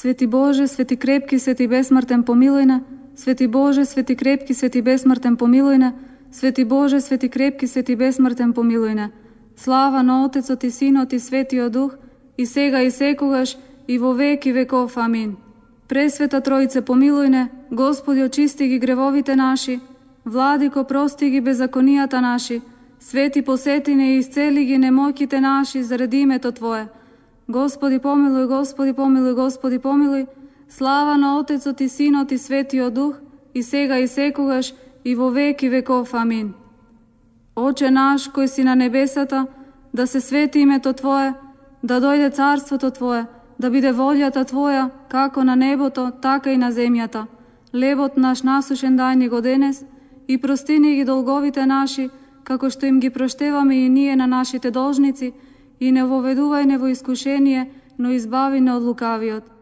Свети Боже, свети крепки, свети безсмртен, помилуй на. Свети Боже, свети крепки, свети безсмртен, помилуй на. Свети Боже, свети крепки, свети безсмртен, помилуй на. Слава на Отецот и Синот и Светиот Дух, и сега и секогаш, и во веки веков. Амин. Пресвета Троице, помилуй не. Господи, очисти ги гревовите наши. Владико, прости ги беззаконијата наши. Свети, посети не и исцели ги немоќите наши заради името Твое. Господи, помилуј, Господи, помилуј, Господи, помилуј. Слава на Отецот и Синот и Светиот Дух, и сега и секогаш, и во веки веков. Амин. Оче наш, кој си на небесата, да се свети името Твое, да дојде царството Твое, да биде волјата Твоја, како на небото, така и на земјата. Лебот наш насушен дај ни го денес, и простини ги долговите наши, како што им ги проштеваме и ние на нашите должници, и не воведувај не во искушение, но избави не од лукавиот.